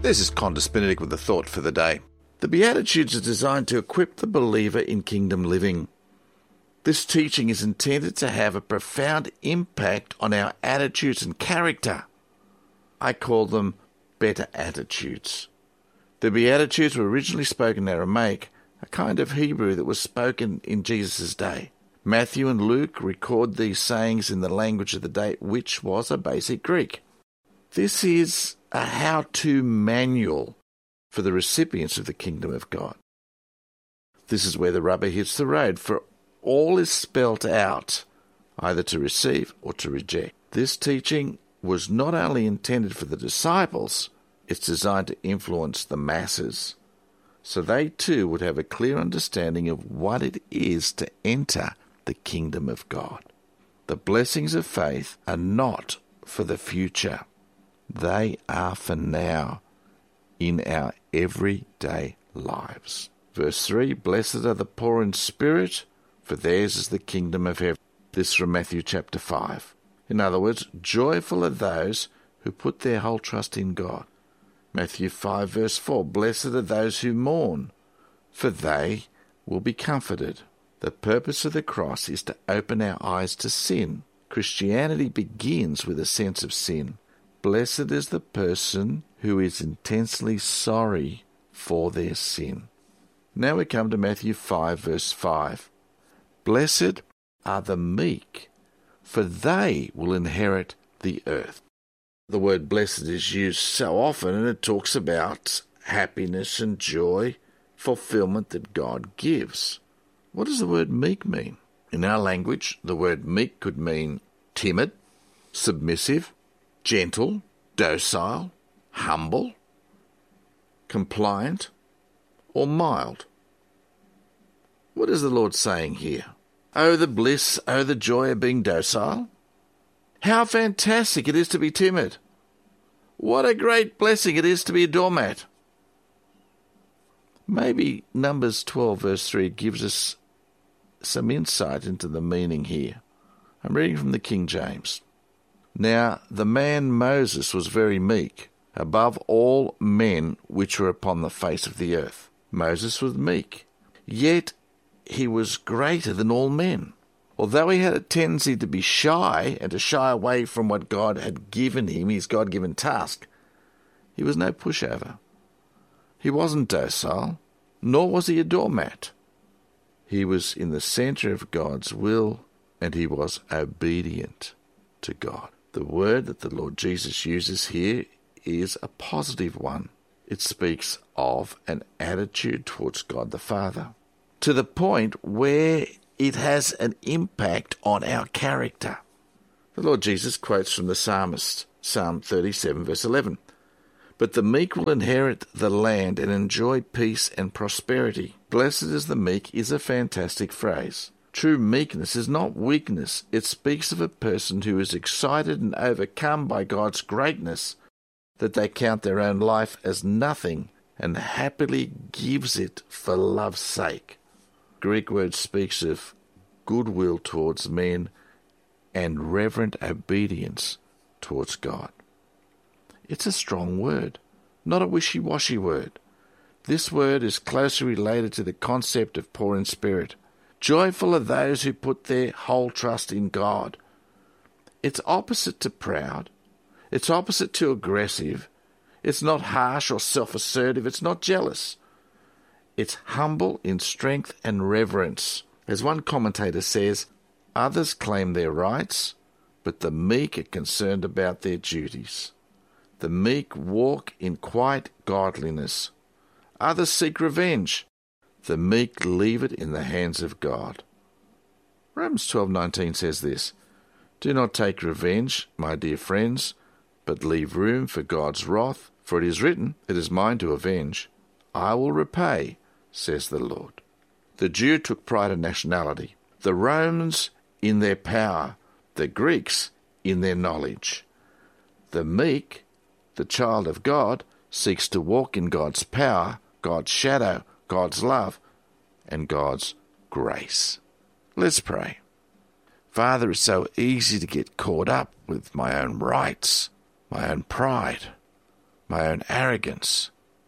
This is Condis Benedict with the thought for the day. The Beatitudes are designed to equip the believer in kingdom living. This teaching is intended to have a profound impact on our attitudes and character. I call them better attitudes. The Beatitudes were originally spoken in Aramaic, a kind of Hebrew that was spoken in Jesus' day. Matthew and Luke record these sayings in the language of the day, which was a basic Greek. This is a how-to manual for the recipients of the kingdom of God. This is where the rubber hits the road, for all is spelt out, either to receive or to reject. This teaching was not only intended for the disciples, it's designed to influence the masses, so they too would have a clear understanding of what it is to enter the kingdom of God. The blessings of faith are not for the future. They are for now, in our everyday lives. Verse 3, Blessed are the poor in spirit, for theirs is the kingdom of heaven. This from Matthew chapter 5. In other words, joyful are those who put their whole trust in God. Matthew 5 verse 4, Blessed are those who mourn, for they will be comforted. The purpose of the cross is to open our eyes to sin. Christianity begins with a sense of sin. Blessed is the person who is intensely sorry for their sin. Now we come to Matthew 5 verse 5. Blessed are the meek, for they will inherit the earth. The word blessed is used so often, and it talks about happiness and joy, fulfillment that God gives. What does the word meek mean? In our language, the word meek could mean timid, submissive, gentle, docile, humble, compliant, or mild. What is the Lord saying here? Oh, the bliss, oh, the joy of being docile. How fantastic it is to be timid. What a great blessing it is to be a doormat. Maybe Numbers 12 verse 3 gives us some insight into the meaning here. I'm reading from the King James. Now the man Moses was very meek, above all men which were upon the face of the earth. Moses was meek, yet he was greater than all men. Although he had a tendency to be shy and to shy away from what God had given him, his God-given task, he was no pushover. He wasn't docile, nor was he a doormat. He was in the centre of God's will, and he was obedient to God. The word that the Lord Jesus uses here is a positive one. It speaks of an attitude towards God the Father, to the point where it has an impact on our character. The Lord Jesus quotes from the psalmist, Psalm 37, verse 11. But the meek will inherit the land and enjoy peace and prosperity. Blessed is the meek is a fantastic phrase. True meekness is not weakness. It speaks of a person who is excited and overcome by God's greatness, that they count their own life as nothing and happily gives it for love's sake. Greek word speaks of goodwill towards men and reverent obedience towards God. It's a strong word, not a wishy-washy word. This word is closely related to the concept of poor in spirit. Joyful are those who put their whole trust in God. It's opposite to proud. It's opposite to aggressive. It's not harsh or self-assertive. It's not jealous. It's humble in strength and reverence. As one commentator says, others claim their rights, but the meek are concerned about their duties. The meek walk in quiet godliness. Others seek revenge. The meek leave it in the hands of God. Romans 12:19 says this, Do not take revenge, my dear friends, but leave room for God's wrath, for it is written, It is mine to avenge. I will repay, says the Lord. The Jew took pride in nationality, the Romans in their power, the Greeks in their knowledge. The meek, the child of God, seeks to walk in God's power, God's shadow, God's love, and God's grace. Let's pray. Father, it's so easy to get caught up with my own rights, my own pride, my own arrogance.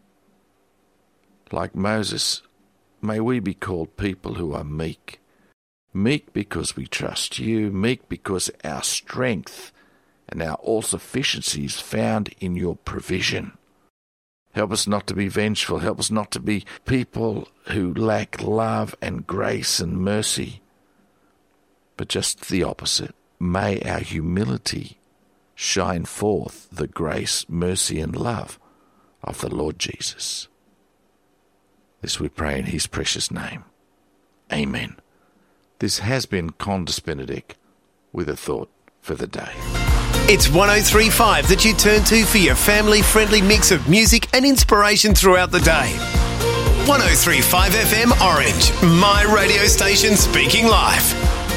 Like Moses, may we be called people who are meek. Meek because we trust you, meek because our strength and our all-sufficiency is found in your provision. Help us not to be vengeful. Help us not to be people who lack love and grace and mercy, but just the opposite. May our humility shine forth the grace, mercy, and love of the Lord Jesus. This we pray in his precious name. Amen. This has been Condas Benedict with a thought for the day. It's 103.5 that you turn to for your family-friendly mix of music and inspiration throughout the day. 103.5 FM Orange, my radio station speaking life.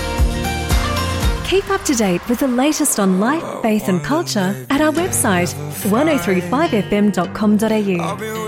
Keep up to date with the latest on life, faith and culture at our website 1035fm.com.au.